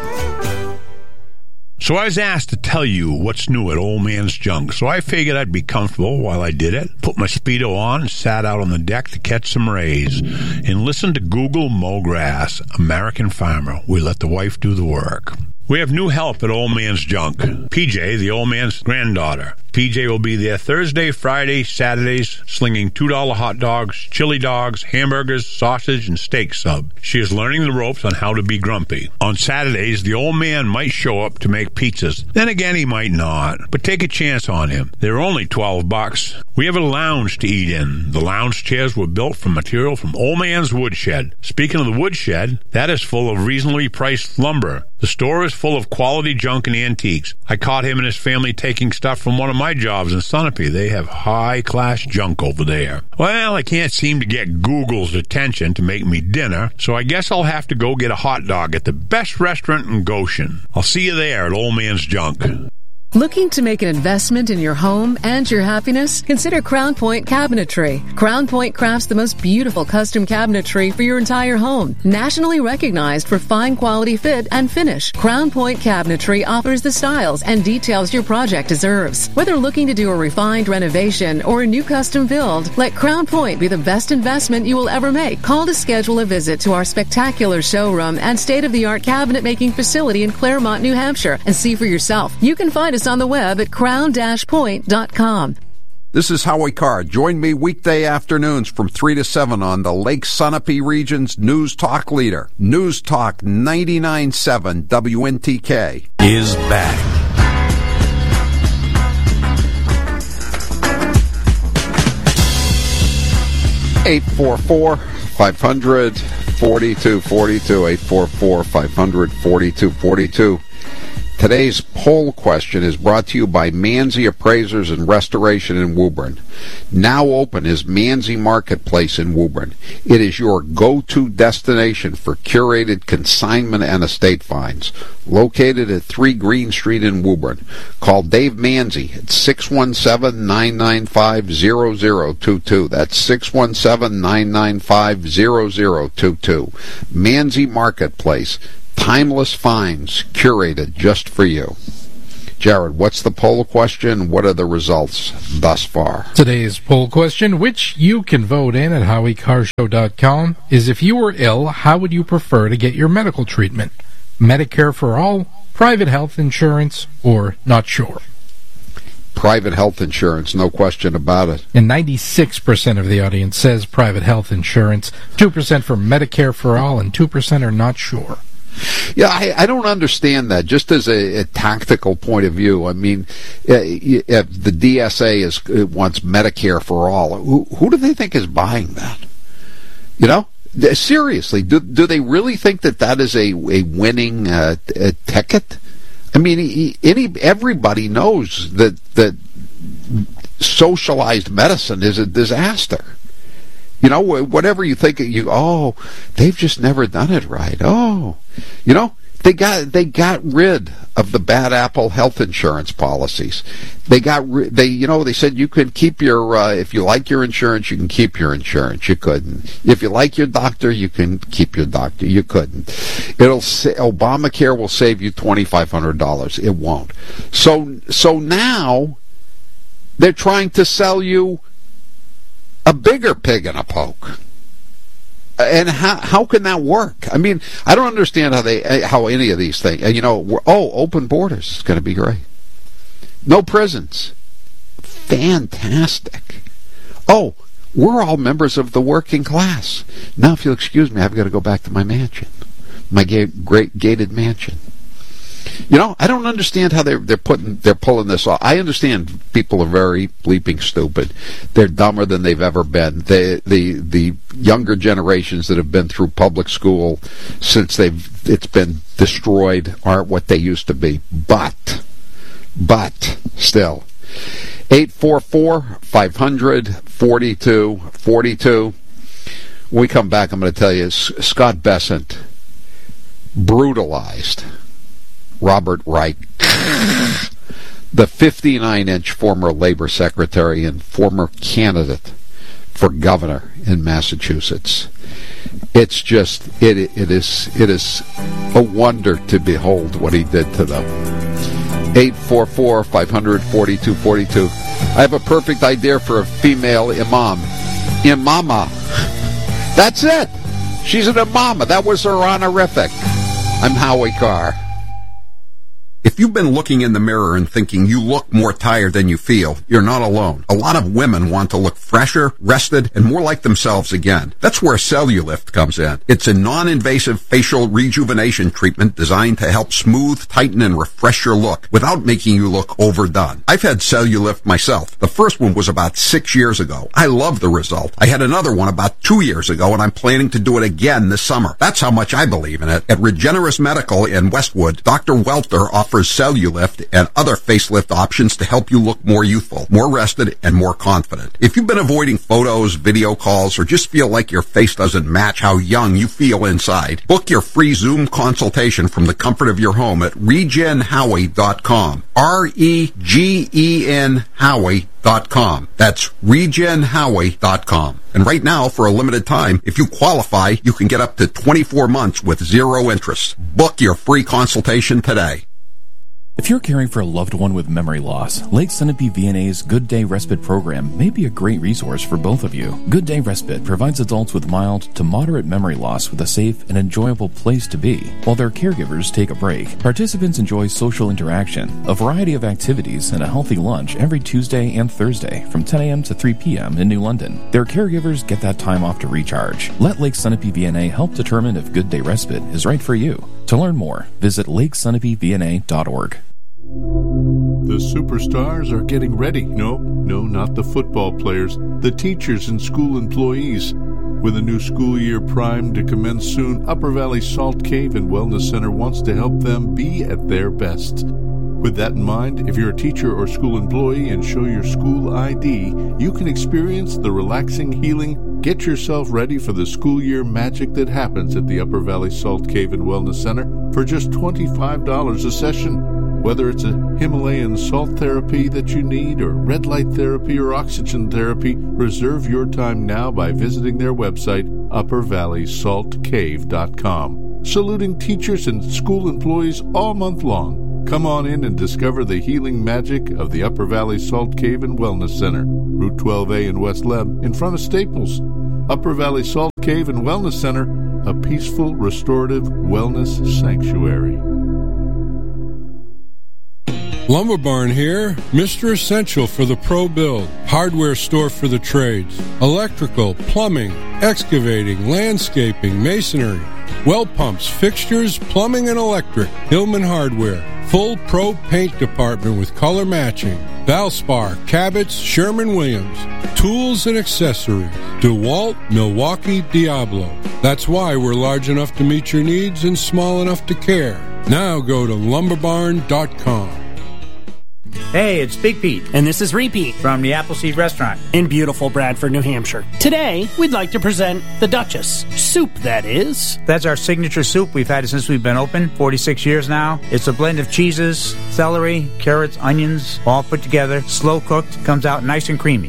So I was asked to tell you what's new at Old Man's Junk, so I figured I'd be comfortable while I did it, put my Speedo on and sat out on the deck to catch some rays, and listen to Google Mow Grass, American Farmer. We let the wife do the work. We have new help at Old Man's Junk. P J, the old man's granddaughter. P J will be there Thursday, Friday, Saturdays, slinging two dollar hot dogs, chili dogs, hamburgers, sausage, and steak sub. She is learning the ropes on how to be grumpy. On Saturdays, the old man might show up to make pizzas. Then again, he might not. But take a chance on him. They're only twelve bucks. We have a lounge to eat in. The lounge chairs were built from material from Old Man's Woodshed. Speaking of the woodshed, that is full of reasonably priced lumber. The store is full of quality junk and antiques. I caught him and his family taking stuff from one of my jobs in Sunapee. They have high-class junk over there. Well, I can't seem to get Google's attention to make me dinner, so I guess I'll have to go get a hot dog at the best restaurant in Goshen. I'll see you there at Old Man's Junk. Looking to make an investment in your home and your happiness? Consider Crown Point Cabinetry. Crown Point crafts the most beautiful custom cabinetry for your entire home. Nationally recognized for fine quality fit and finish, Crown Point Cabinetry offers the styles and details your project deserves. Whether looking to do a refined renovation or a new custom build, let Crown Point be the best investment you will ever make. Call to schedule a visit to our spectacular showroom and state-of-the-art cabinet making facility in Claremont, New Hampshire, and see for yourself. You can find us on the web at crown dash point dot com. This is Howie Carr. Join me weekday afternoons from three to seven on the Lake Sunapee region's News Talk leader. News Talk ninety-nine point seven W N T K is back. eight four four, five hundred, forty-two forty-two, eight four four, five hundred, forty-two forty-two. Today's poll question is brought to you by Manzi Appraisers and Restoration in Woburn. Now open is Manzi Marketplace in Woburn. It is your go-to destination for curated consignment and estate finds. Located at three Green Street in Woburn. Call Dave Manzi at six one seven, nine nine five, zero zero two two. That's six one seven, nine nine five, zero zero two two. Manzi Marketplace. Timeless finds curated just for you. Jared, what's the poll question? What are the results thus far? Today's poll question, which you can vote in at howie carr show dot com, is if you were ill, how would you prefer to get your medical treatment? Medicare for all, private health insurance, or not sure? Private health insurance, no question about it. And ninety-six percent of the audience says private health insurance, two percent for Medicare for all, and two percent are not sure. Yeah, I, I don't understand that. Just as a, a tactical point of view, I mean, if the D S A is wants Medicare for all, who, who do they think is buying that? You know, seriously, do do they really think that that is a a winning uh, a ticket? I mean, any everybody knows that that socialized medicine is a disaster. You know, whatever you think, you oh, they've just never done it right. Oh, you know, they got they got rid of the bad apple health insurance policies. They got they you know they said you could keep your uh, if you like your insurance, you can keep your insurance. You couldn't. If you like your doctor, you can keep your doctor. You couldn't. It'll say, Obamacare will save you twenty-five hundred dollars. It won't. So so now they're trying to sell you a bigger pig in a poke. And how how can that work? I mean, I don't understand how they how any of these things. You know, we're, oh, open borders is going to be great. No prisons, fantastic. Oh, we're all members of the working class. Now, if you'll excuse me, I've got to go back to my mansion, my ga- great gated mansion. You know, I don't understand how they're they're putting they're pulling this off. I understand people are very bleeping stupid. They're dumber than they've ever been. They, the the younger generations that have been through public school since they've it's been destroyed aren't what they used to be. But but still, eight four four, five hundred, forty-two forty-two. When we come back, I'm going to tell you Scott Bessent brutalized Robert Reich, the fifty-nine inch former labor secretary and former candidate for governor in Massachusetts. It's just it it is it is a wonder to behold what he did to them. eight four four, five hundred, forty-two forty-two. I have a perfect idea for a female imam. Imama. That's it. She's an imama. That was her honorific. I'm Howie Carr. If you've been looking in the mirror and thinking you look more tired than you feel, you're not alone. A lot of women want to look fresher, rested, and more like themselves again. That's where Cellulift comes in. It's a non-invasive facial rejuvenation treatment designed to help smooth, tighten, and refresh your look without making you look overdone. I've had Cellulift myself. The first one was about six years ago. I love the result. I had another one about two years ago, and I'm planning to do it again this summer. That's how much I believe in it. At Regenerous Medical in Westwood, Doctor Welter offers offers Cellulift and other facelift options to help you look more youthful, more rested, and more confident. If you've been avoiding photos, video calls, or just feel like your face doesn't match how young you feel inside, book your free Zoom consultation from the comfort of your home at regen howie dot com. R E G E N Howie dot com. That's regen howie dot com. And right now, for a limited time, if you qualify, you can get up to twenty-four months with zero interest. Book your free consultation today. If you're caring for a loved one with memory loss, Lake Sunapee V N A's Good Day Respite program may be a great resource for both of you. Good Day Respite provides adults with mild to moderate memory loss with a safe and enjoyable place to be, while their caregivers take a break. Participants enjoy social interaction, a variety of activities, and a healthy lunch every Tuesday and Thursday from ten a.m. to three p.m. in New London. Their caregivers get that time off to recharge. Let Lake Sunapee V N A help determine if Good Day Respite is right for you. To learn more, visit lake sunapee v n a dot org. The superstars are getting ready. No, no, not the football players. The teachers and school employees. With a new school year primed to commence soon, Upper Valley Salt Cave and Wellness Center wants to help them be at their best. With that in mind, if you're a teacher or school employee and show your school I D, you can experience the relaxing healing. Get yourself ready for the school year magic that happens at the Upper Valley Salt Cave and Wellness Center for just twenty-five dollars a session. Whether it's a Himalayan salt therapy that you need or red light therapy or oxygen therapy, reserve your time now by visiting their website, upper valley salt cave dot com. Saluting teachers and school employees all month long. Come on in and discover the healing magic of the Upper Valley Salt Cave and Wellness Center, Route twelve A in West Leb, in front of Staples. Upper Valley Salt Cave and Wellness Center, a peaceful, restorative wellness sanctuary. Lumber Barn here, Mister Essential for the pro build, hardware store for the trades, electrical, plumbing, excavating, landscaping, masonry, well pumps, fixtures, plumbing and electric, Hillman Hardware, full pro paint department with color matching, Valspar, Cabot's, Sherman-Williams, tools and accessories, DeWalt, Milwaukee, Diablo. That's why we're large enough to meet your needs and small enough to care. Now go to lumber barn dot com. Hey, it's Big Pete. And this is Repeat from the Appleseed Restaurant in beautiful Bradford, New Hampshire. Today, we'd like to present the Duchess. Soup, that is. That's our signature soup. We've had it since we've been open, forty-six years now. It's a blend of cheeses, celery, carrots, onions, all put together, slow cooked, comes out nice and creamy.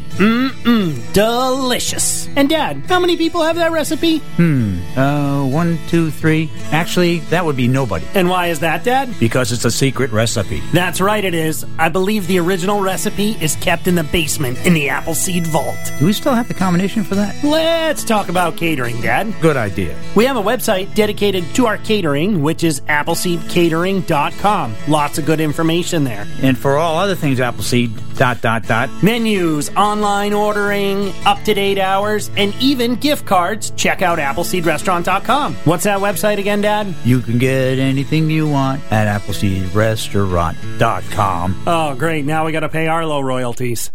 Mmm, delicious. And Dad, how many people have that recipe? Hmm, uh, one, two, three. Actually, that would be nobody. And why is that, Dad? Because it's a secret recipe. That's right, it is. I believe the original recipe is kept in the basement in the Appleseed Vault. Do we still have the combination for that? Let's talk about catering, Dad. Good idea. We have a website dedicated to our catering, which is appleseed catering dot com. Lots of good information there. And for all other things Appleseed, dot, dot, dot. Menus, online ordering, up-to-date hours, and even gift cards, check out appleseed restaurant dot com. What's that website again, Dad? You can get anything you want at appleseed restaurant dot com. Oh, great. Now we got to pay Arlo royalties.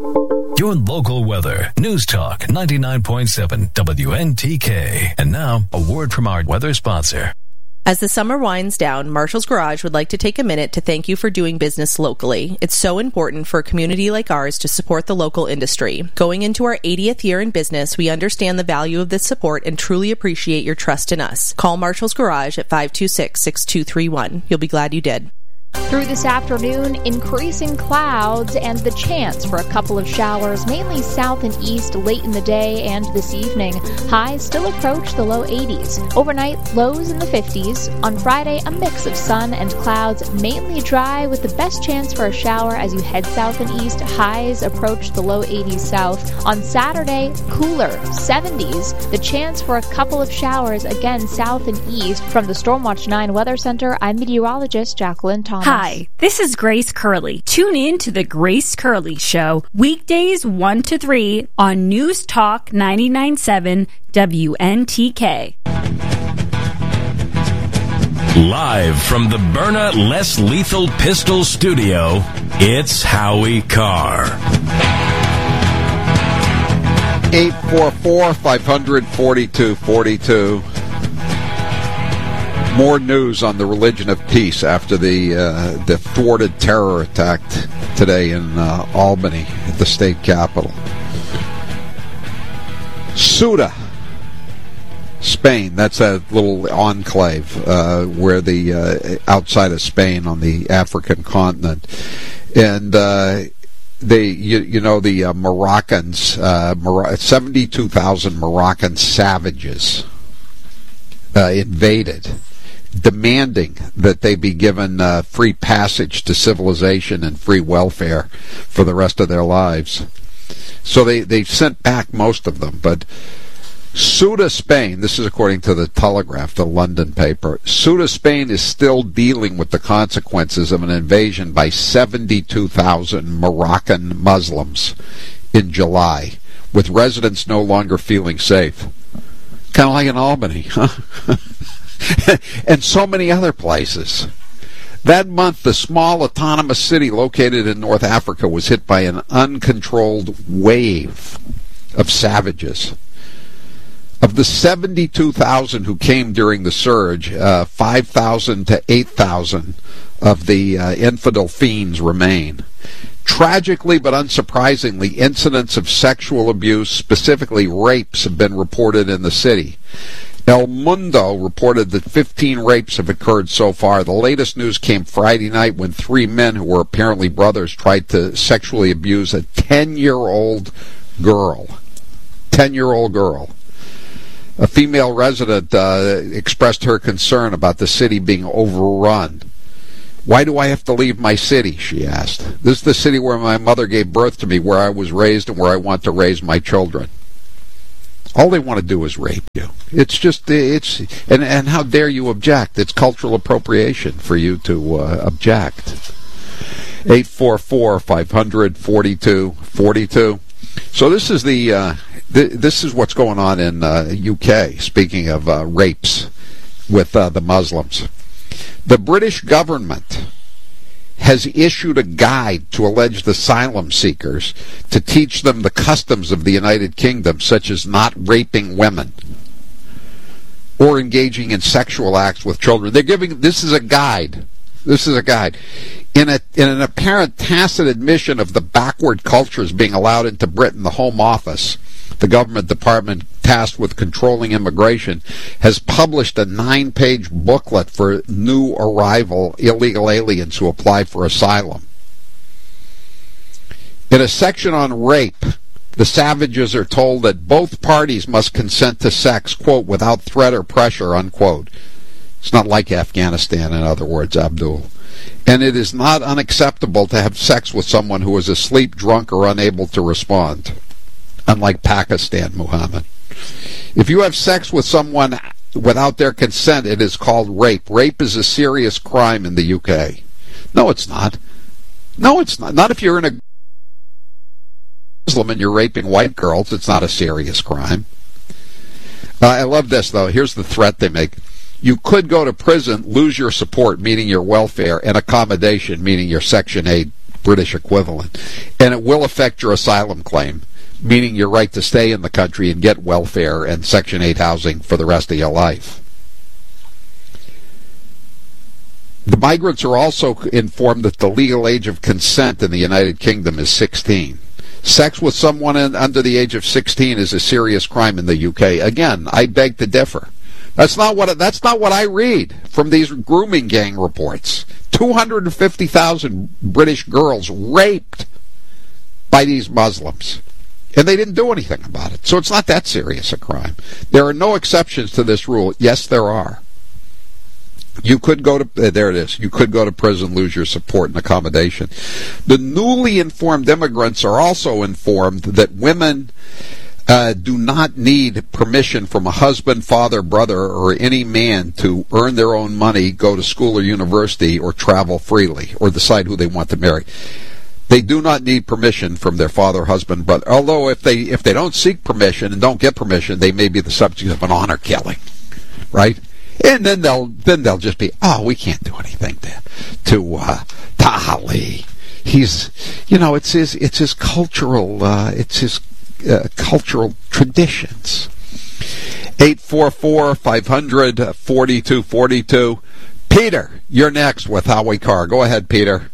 Your local weather. News Talk ninety-nine point seven W N T K. And now, a word from our weather sponsor. As the summer winds down, Marshall's Garage would like to take a minute to thank you for doing business locally. It's so important for a community like ours to support the local industry. Going into our eightieth year in business, we understand the value of this support and truly appreciate your trust in us. Call Marshall's Garage at five two six, six two three one. You'll be glad you did. Through this afternoon, increasing clouds and the chance for a couple of showers, mainly south and east late in the day and this evening. Highs still approach the low eighties. Overnight, lows in the fifties. On Friday, a mix of sun and clouds, mainly dry with the best chance for a shower as you head south and east. Highs approach the low eighties south. On Saturday, cooler, seventies. The chance for a couple of showers, again south and east. From the Stormwatch nine Weather Center, I'm meteorologist Jacqueline Thomas. Hi, this is Grace Curley. Tune in to The Grace Curley Show, weekdays one to three on News Talk ninety-nine point seven W N T K. Live from the Byrna Less Lethal Pistol Studio, it's Howie Carr. eight four four, five hundred, forty-two forty-two. More news on the religion of peace after the uh, the thwarted terror attack t- today in uh, Albany at the state capitol. Ceuta, Spain. That's a little enclave uh, where the uh, outside of Spain on the African continent, and uh, they you, you know the uh, Moroccans, uh, Mor- seventy-two thousand Moroccan savages uh, invaded, demanding that they be given uh, free passage to civilization and free welfare for the rest of their lives. So they, they sent back most of them. But Ceuta, Spain, this is according to the Telegraph, the London paper, Ceuta, Spain is still dealing with the consequences of an invasion by seventy-two thousand Moroccan Muslims in July, with residents no longer feeling safe. Kind of like in Albany, huh? And so many other places. That month, the small autonomous city located in North Africa was hit by an uncontrolled wave of savages. Of the seventy-two thousand who came during the surge, uh, five thousand to eight thousand of the uh, infidel fiends remain. Tragically but unsurprisingly, incidents of sexual abuse, specifically rapes, have been reported in the city. El Mundo reported that fifteen rapes have occurred so far. The latest news came Friday night when three men who were apparently brothers tried to sexually abuse a ten-year-old girl. ten-year-old girl. A female resident uh, expressed her concern about the city being overrun. Why do I have to leave my city, she asked. This is the city where my mother gave birth to me, where I was raised, and where I want to raise my children. All they want to do is rape you. It's just, it's, and, and how dare you object? It's cultural appropriation for you to uh, object. eight four four, five hundred, forty-two forty-two. So this is the, uh, th- this is what's going on in uh, U K, speaking of uh, rapes with uh, the Muslims. The British government has issued a guide to alleged asylum seekers to teach them the customs of the United Kingdom, such as not raping women or engaging in sexual acts with children. They're giving, this is a guide. This is a guide. In, a, in an apparent tacit admission of the backward cultures being allowed into Britain, the Home Office, the government department tasked with controlling immigration, has published a nine-page booklet for new arrival illegal aliens who apply for asylum. In a section on rape, the savages are told that both parties must consent to sex, quote, without threat or pressure, unquote. It's not like Afghanistan, in other words, Abdul. And it is not unacceptable to have sex with someone who is asleep, drunk, or unable to respond. Unlike Pakistan, Muhammad. If you have sex with someone without their consent, it is called rape. Rape is a serious crime in the U K. No, it's not. No, it's not. Not if you're in a Muslim and you're raping white girls. It's not a serious crime. Uh, I love this, though. Here's the threat they make. You could go to prison, lose your support, meaning your welfare, and accommodation, meaning your Section eight British equivalent. And it will affect your asylum claim, meaning your right to stay in the country and get welfare and Section eight housing for the rest of your life. The migrants are also informed that the legal age of consent in the United Kingdom is sixteen. Sex with someone in, under the age of sixteen is a serious crime in the U K. Again, I beg to differ. That's not what that's not what I read from these grooming gang reports. two hundred fifty thousand British girls raped by these Muslims. And they didn't do anything about it. So it's not that serious a crime. There are no exceptions to this rule. Yes, there are. You could go to, uh, there it is, you could go to prison, lose your support and accommodation. The newly informed immigrants are also informed that women uh, do not need permission from a husband, father, brother, or any man to earn their own money, go to school or university, or travel freely, or decide who they want to marry. They do not need permission from their father, husband, brother. Although if they if they don't seek permission and don't get permission, they may be the subject of an honor killing, right? And then they'll then they'll just be, oh, we can't do anything to to uh, to Ali. He's, you know, it's his it's his cultural uh, it's his uh, cultural traditions. eight four four, five hundred, forty-two forty-two. Peter, you're next with Howie Carr. Go ahead, Peter.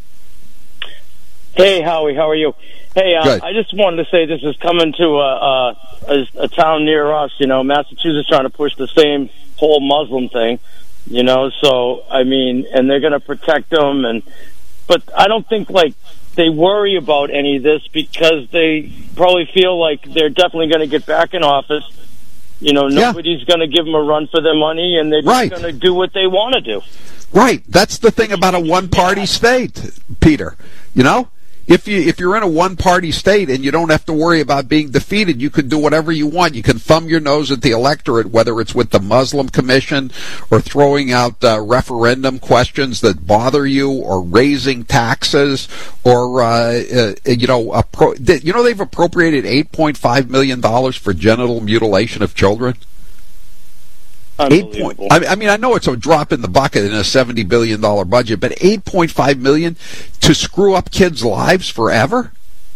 Hey, Howie, how are you? Hey, uh, Good. I just wanted to say this is coming to a, a, a, a town near us. You know, Massachusetts trying to push the same whole Muslim thing. You know, so I mean, and they're going to protect them, and but I don't think like they worry about any of this because they probably feel like they're definitely going to get back in office. You know, nobody's yeah. going to give them a run for their money, and they're just right. going to do what they want to do. Right. That's the thing about a one-party state, Peter. You know, if you if you're in a one-party state and you don't have to worry about being defeated, you can do whatever you want. You can thumb your nose at the electorate, whether it's with the Muslim Commission or throwing out uh, referendum questions that bother you, or raising taxes, or uh, uh, you know, appro- you know they've appropriated eight point five million dollars for genital mutilation of children. Eight point. I, I mean, I know it's a drop in the bucket in a seventy billion dollar budget, but eight point five million to screw up kids' lives forever.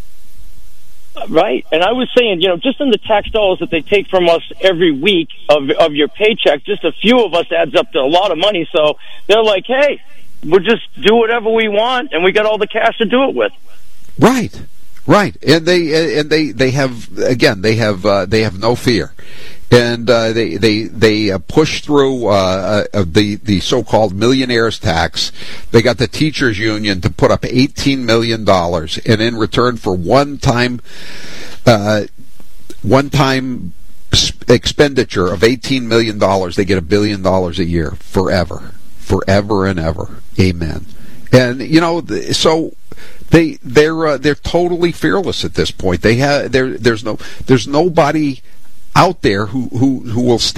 Right, and I was saying, you know, just in the tax dollars that they take from us every week of of your paycheck, just a few of us adds up to a lot of money. So they're like, hey, we'll just do whatever we want, and we got all the cash to do it with. Right, right, and they and they they have again they have uh, they have no fear. And uh, they they they uh, push through uh, uh, the the so-called millionaires tax. They got the teachers union to put up eighteen million dollars, and in return for one time uh, one time expenditure of eighteen million dollars, they get a billion dollars a year forever, forever and ever. Amen. And you know, so they they're uh, they're totally fearless at this point. They have there there's no there's nobody out there who, who, who will stand